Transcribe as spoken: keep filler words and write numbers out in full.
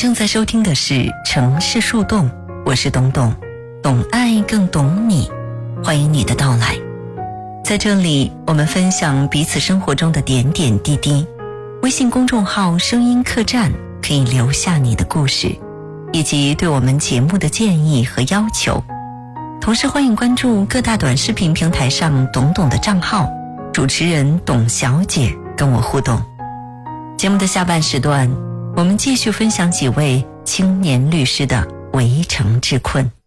正在收听的是城市树洞，我是董董，懂爱更懂你，欢迎你的到来。在这里，我们分享彼此生活中的点点滴滴。微信公众号声音客栈可以留下你的故事，以及对我们节目的建议和要求。同时欢迎关注各大短视频平台上董董的账号，主持人董小姐跟我互动。节目的下半时段，我们继续分享几位青年律师的围城之困。